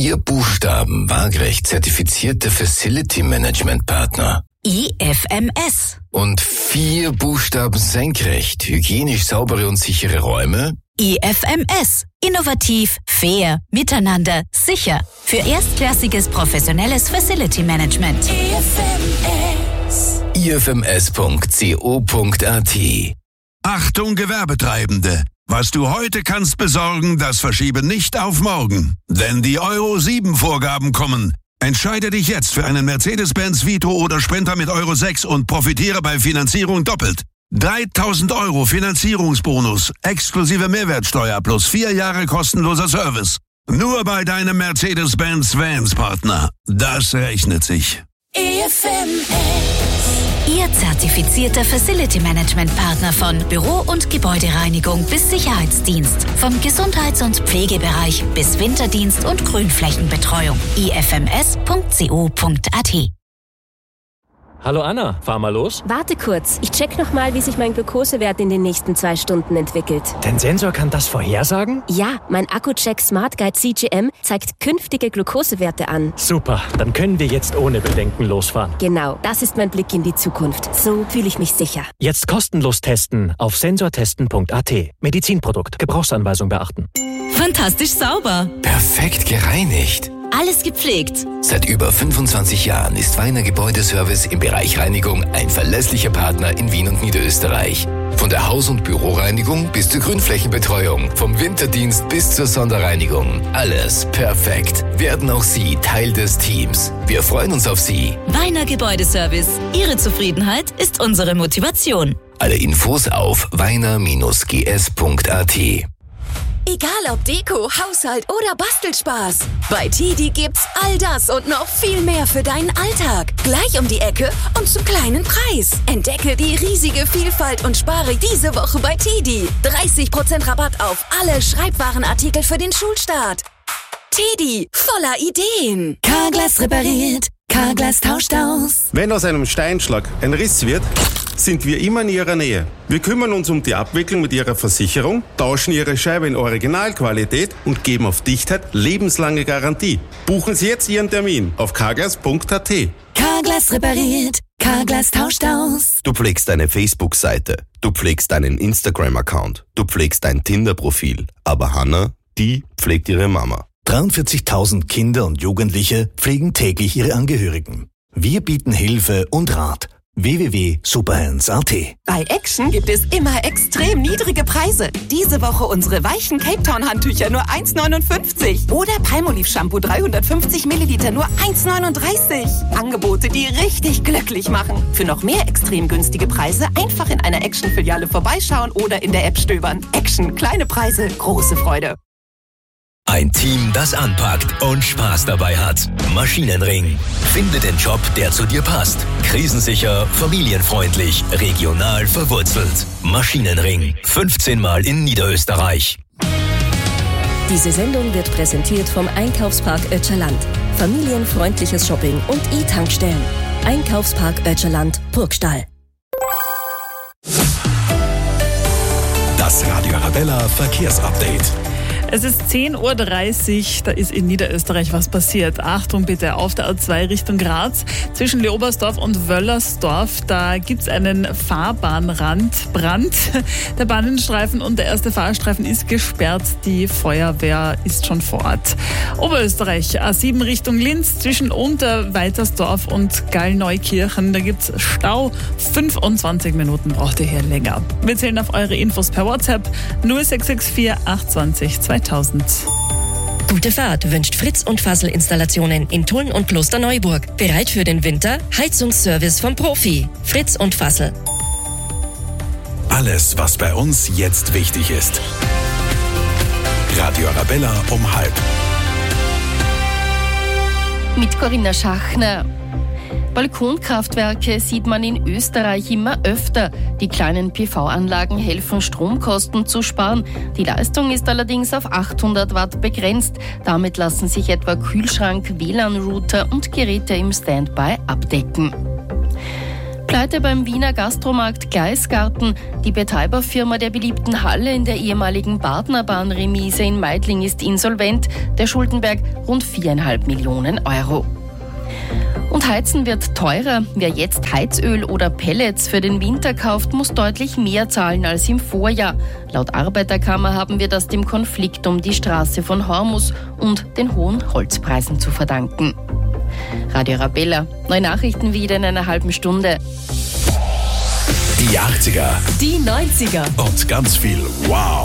4 Buchstaben waagerecht zertifizierte Facility Management Partner. IFMS. Und 4 Buchstaben senkrecht hygienisch saubere und sichere Räume. IFMS. Innovativ, fair, miteinander, sicher. Für erstklassiges professionelles Facility Management. IFMS. IFMS.co.at. Achtung Gewerbetreibende! Was du heute kannst besorgen, das verschiebe nicht auf morgen. Denn die Euro 7 Vorgaben kommen. Entscheide dich jetzt für einen Mercedes-Benz Vito oder Sprinter mit Euro 6 und profitiere bei Finanzierung doppelt. 3.000 Euro Finanzierungsbonus, exklusive Mehrwertsteuer plus 4 Jahre kostenloser Service. Nur bei deinem Mercedes-Benz Vans-Partner. Das rechnet sich. Ihr zertifizierter Facility Management Partner von Büro- und Gebäudereinigung bis Sicherheitsdienst. Vom Gesundheits- und Pflegebereich bis Winterdienst und Grünflächenbetreuung. ifms.co.at. Hallo Anna, fahr mal los. Warte kurz, ich check nochmal, wie sich mein Glukosewert in den nächsten 2 Stunden entwickelt. Dein Sensor kann das vorhersagen? Ja, mein Accu-Check Smart Guide CGM zeigt künftige Glukosewerte an. Super, dann können wir jetzt ohne Bedenken losfahren. Genau, das ist mein Blick in die Zukunft. So fühle ich mich sicher. Jetzt kostenlos testen auf sensortesten.at. Medizinprodukt, Gebrauchsanweisung beachten. Fantastisch sauber. Perfekt gereinigt. Alles gepflegt. Seit über 25 Jahren ist Weiner Gebäudeservice im Bereich Reinigung ein verlässlicher Partner in Wien und Niederösterreich. Von der Haus- und Büroreinigung bis zur Grünflächenbetreuung, vom Winterdienst bis zur Sonderreinigung. Alles perfekt. Werden auch Sie Teil des Teams. Wir freuen uns auf Sie. Weiner Gebäudeservice. Ihre Zufriedenheit ist unsere Motivation. Alle Infos auf weiner-gs.at. Egal ob Deko, Haushalt oder Bastelspaß. Bei TEDi gibt's all das und noch viel mehr für deinen Alltag. Gleich um die Ecke und zum kleinen Preis. Entdecke die riesige Vielfalt und spare diese Woche bei TEDi. 30% Rabatt auf alle Schreibwarenartikel für den Schulstart. TEDi, voller Ideen. Carglass repariert, Carglass tauscht aus. Wenn aus einem Steinschlag ein Riss wird, sind wir immer in Ihrer Nähe. Wir kümmern uns um die Abwicklung mit Ihrer Versicherung, tauschen Ihre Scheibe in Originalqualität und geben auf Dichtheit lebenslange Garantie. Buchen Sie jetzt Ihren Termin auf carglass.at. Carglass repariert, Carglass tauscht aus. Du pflegst deine Facebook-Seite, du pflegst deinen Instagram-Account, du pflegst dein Tinder-Profil. Aber Hannah, die pflegt ihre Mama. 43.000 Kinder und Jugendliche pflegen täglich ihre Angehörigen. Wir bieten Hilfe und Rat. www.superhands.at. Bei Action gibt es immer extrem niedrige Preise. Diese Woche unsere weichen Cape Town Handtücher nur 1,59. Oder Palmolive Shampoo 350 Milliliter nur 1,39. Angebote, die richtig glücklich machen. Für noch mehr extrem günstige Preise einfach in einer Action-Filiale vorbeischauen oder in der App stöbern. Action, kleine Preise, große Freude. Ein Team, das anpackt und Spaß dabei hat. Maschinenring. Finde den Job, der zu dir passt. Krisensicher, familienfreundlich, regional verwurzelt. Maschinenring. 15 Mal in Niederösterreich. Diese Sendung wird präsentiert vom Einkaufspark Ötscherland. Familienfreundliches Shopping und E-Tankstellen. Einkaufspark Ötscherland, Burgstall. Das Radio Arabella Verkehrsupdate. Es ist 10.30 Uhr, da ist in Niederösterreich was passiert. Achtung bitte, auf der A2 Richtung Graz, zwischen Leobersdorf und Wöllersdorf, da gibt es einen Fahrbahnrandbrand. Der Bahnenstreifen und der erste Fahrstreifen ist gesperrt, die Feuerwehr ist schon vor Ort. Oberösterreich, A7 Richtung Linz, zwischen Unterweitersdorf und Gallneukirchen, da gibt es Stau, 25 Minuten braucht ihr hier länger. Wir zählen auf eure Infos per WhatsApp 0664 820 2000. Gute Fahrt wünscht Fritz und Fassel Installationen in Tulln und Klosterneuburg. Bereit für den Winter? Heizungsservice vom Profi. Fritz und Fassel. Alles, was bei uns jetzt wichtig ist. Radio Arabella um 12:30. Mit Corinna Schachner. Balkonkraftwerke sieht man in Österreich immer öfter. Die kleinen PV-Anlagen helfen, Stromkosten zu sparen. Die Leistung ist allerdings auf 800 Watt begrenzt. Damit lassen sich etwa Kühlschrank, WLAN-Router und Geräte im Standby abdecken. Pleite beim Wiener Gastromarkt Gleisgarten. Die Betreiberfirma der beliebten Halle in der ehemaligen Partnerbahn-Remise in Meidling ist insolvent. Der Schuldenberg rund 4,5 Millionen Euro. Und Heizen wird teurer. Wer jetzt Heizöl oder Pellets für den Winter kauft, muss deutlich mehr zahlen als im Vorjahr. Laut Arbeiterkammer haben wir das dem Konflikt um die Straße von Hormus und den hohen Holzpreisen zu verdanken. Radio Arabella, neue Nachrichten wieder in einer halben Stunde. Die 80er. Die 90er. Und ganz viel Wow.